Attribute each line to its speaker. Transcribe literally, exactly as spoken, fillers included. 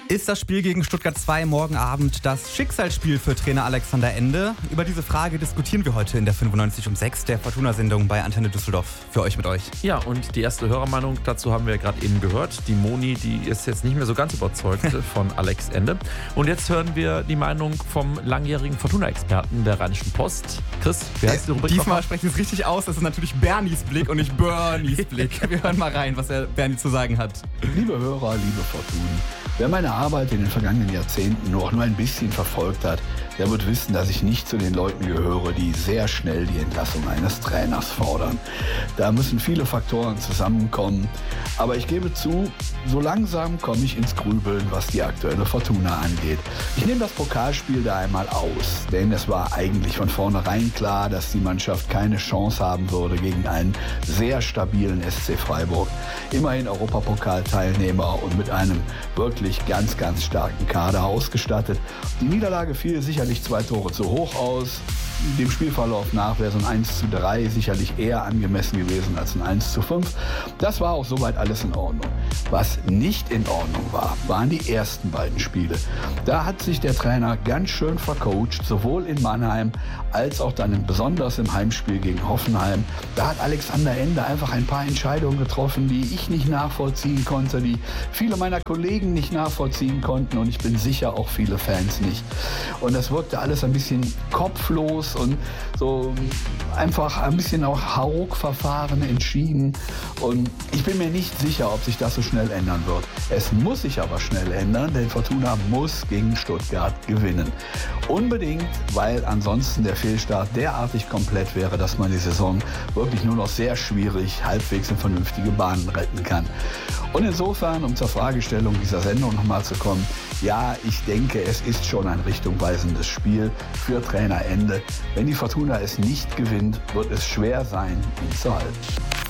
Speaker 1: Ist das Spiel gegen Stuttgart zwei morgen Abend das Schicksalsspiel für Trainer Alexander Ende? Über diese Frage diskutieren wir heute in der fünfundneunzig um sechs, der Fortuna-Sendung bei Antenne Düsseldorf. Für euch mit euch.
Speaker 2: Ja, und die erste Hörermeinung dazu haben wir gerade eben gehört. Die Moni, die ist jetzt nicht mehr so ganz überzeugt von Alex Ende. Und jetzt hören wir die Meinung vom langjährigen Fortuna-Experten der Rheinischen Post. Chris, wie heißt die Rubrik?
Speaker 1: Diesmal spreche ich es richtig aus. Das ist natürlich Bernies Blick und nicht Bernies Blick. Wir hören mal rein, was der Bernie zu sagen hat.
Speaker 3: Liebe Hörer, liebe Fortuna, wer meine Arbeit in den vergangenen Jahrzehnten nur auch nur ein bisschen verfolgt hat, der wird wissen, dass ich nicht zu den Leuten gehöre, die sehr schnell die Entlassung eines Trainers fordern. Da müssen viele Faktoren zusammenkommen. Aber ich gebe zu, so langsam komme ich ins Grübeln, was die aktuelle Fortuna angeht. Ich nehme das Pokalspiel da einmal aus, denn es war eigentlich von vornherein klar, dass die Mannschaft keine Chance haben würde gegen einen sehr stabilen S C Freiburg. Immerhin Europapokalteilnehmer und mit einem wirklich ganz, ganz starken Kader ausgestattet. Die Niederlage fiel sicherlich zwei Tore zu hoch aus. Dem Spielverlauf nach wäre so ein eins zu drei sicherlich eher angemessen gewesen als ein eins zu fünf. Das war auch soweit alles in Ordnung. Was nicht in Ordnung war, waren die ersten beiden Spiele. Da hat sich der Trainer ganz schön vercoacht, sowohl in Mannheim als auch dann besonders im Heimspiel gegen Hoffenheim. Da hat Alexander Ende einfach ein paar Entscheidungen getroffen, die ich nicht nachvollziehen konnte, die viele meiner Kollegen nicht nachvollziehen konnten und ich bin sicher auch viele Fans nicht. Und das wirkte alles ein bisschen kopflos und so einfach ein bisschen auch Hauruck-Verfahren entschieden. Und ich bin mir nicht sicher, ob sich das so schnell ändern wird. Es muss sich aber schnell ändern, denn Fortuna muss gegen Stuttgart gewinnen. Unbedingt, weil ansonsten der Fehlstart derartig komplett wäre, dass man die Saison wirklich nur noch sehr schwierig halbwegs in vernünftige Bahnen retten kann. Und insofern, um zur Fragestellung dieser Sendung nochmal zu kommen, ja, ich denke, es ist schon ein richtungweisendes Spiel für Trainer Ende. Wenn die Fortuna es nicht gewinnt, wird es schwer sein, ihn zu halten.